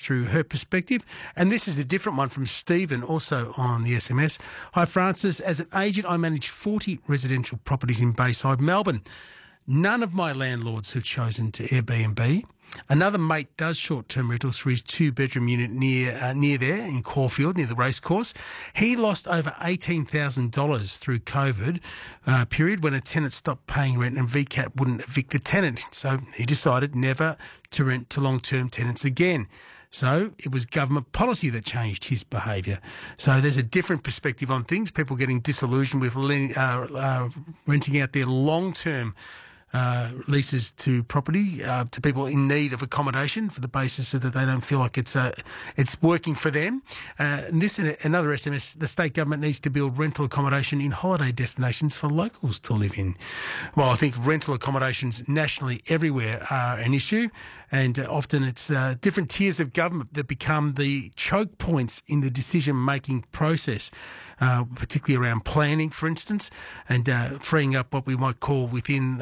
through her perspective. And this is a different one from Stephen, also on the SMS. Hi, Francis. As an agent, I manage 40 residential properties in Bayside, Melbourne. None of my landlords have chosen to Airbnb. Another mate does short-term rentals for his two-bedroom unit near there in Caulfield, near the racecourse. He lost over $18,000 through COVID period when a tenant stopped paying rent and VCAT wouldn't evict the tenant. So he decided never to rent to long-term tenants again. So it was government policy that changed his behaviour. So there's a different perspective on things. People getting disillusioned with renting out their long-term leases to property to people in need of accommodation for the basis of that they don't feel like it's working for them. And this and another SMS, the state government needs to build rental accommodation in holiday destinations for locals to live in. Well, I think rental accommodations nationally everywhere are an issue, and often it's different tiers of government that become the choke points in the decision-making process. Particularly around planning, for instance, and freeing up what we might call within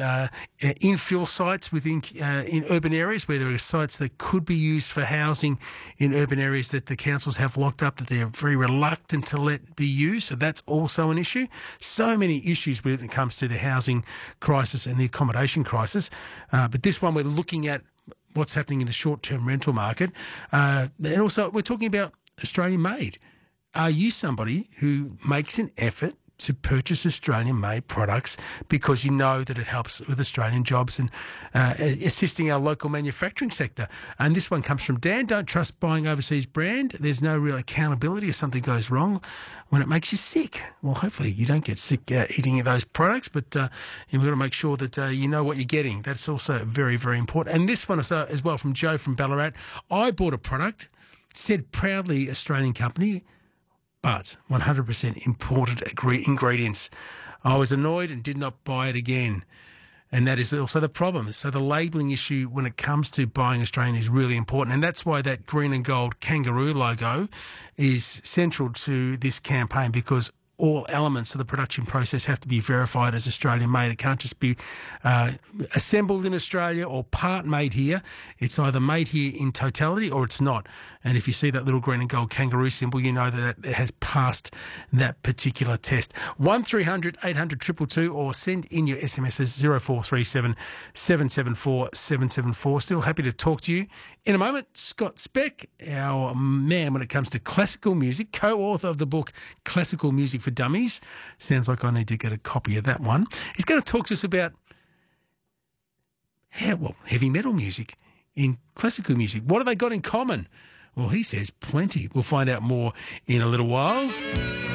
infill sites within in urban areas where there are sites that could be used for housing in urban areas that the councils have locked up that they're very reluctant to let be used. So that's also an issue. So many issues when it comes to the housing crisis and the accommodation crisis. But this one we're looking at what's happening in the short-term rental market. And also we're talking about Australian-made. Are you somebody who makes an effort to purchase Australian-made products because you know that it helps with Australian jobs and assisting our local manufacturing sector? And this one comes from Dan. Don't trust buying overseas brand. There's no real accountability if something goes wrong when it makes you sick. Well, hopefully you don't get sick eating those products, but you've got to make sure that you know what you're getting. That's also very, very important. And this one as well from Joe from Ballarat. I bought a product, said proudly Australian company, but 100% imported ingredients. I was annoyed and did not buy it again. And that is also the problem. So the labelling issue when it comes to buying Australian is really important. And that's why that green and gold kangaroo logo is central to this campaign, because all elements of the production process have to be verified as Australian made. It can't just be assembled in Australia or part made here. It's either made here in totality or it's not. And if you see that little green and gold kangaroo symbol, you know that it has passed that particular test. 1300 800 222 or send in your SMSs 0437 774 774. Still happy to talk to you. In a moment, Scott Speck, our man when it comes to classical music, co-author of the book Classical Music for Dummies. Sounds like I need to get a copy of that one. He's going to talk to us about heavy metal music in classical music. What have they got in common? Well, he says plenty. We'll find out more in a little while.